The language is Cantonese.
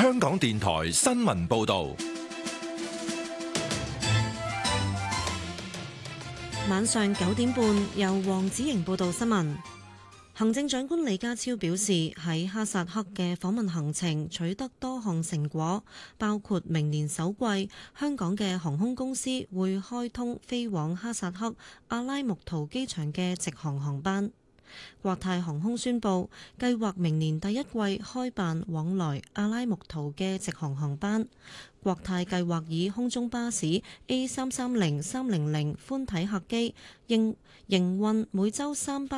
香港電台新聞報道。 晚上9點半，由黃子瑩報道新聞。行政長官李家超表示，喺哈薩克嘅訪問行程取得多項成果，包括明年首季香港嘅航空公司會開通飛往哈薩克阿拉木圖機場嘅直航航班。國泰航空宣布，計劃明年第一季開辦往來阿拉木圖嘅直航航班。國泰計劃以空中巴士 A330-300 寬體客機營運每週3班。